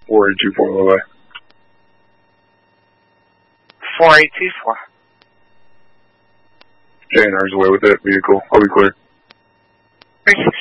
4824, bye-bye. 4824. JNR's away with that vehicle. I'll be clear. 36